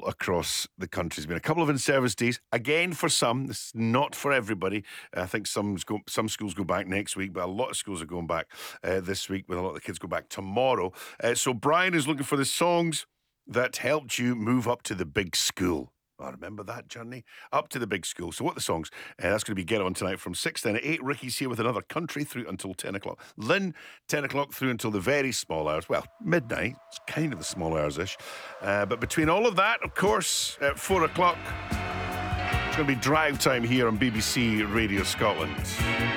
all across the country. There's been a couple of in-service days. Again, for some, this is not for everybody. I think some schools go back next week, but a lot of schools are going back this week, with a lot of the kids go back tomorrow. So Brian is looking for the songs that helped you move up to the big school. I remember that journey up to the big school. So what are the songs? That's going to be Get On tonight from 6 10 at 8. Ricky's here with another country through until 10 o'clock. Lynn, 10 o'clock through until the very small hours. Well, midnight. It's kind of the small hours-ish. But between all of that, of course, at 4 o'clock, it's going to be drive time here on BBC Radio Scotland.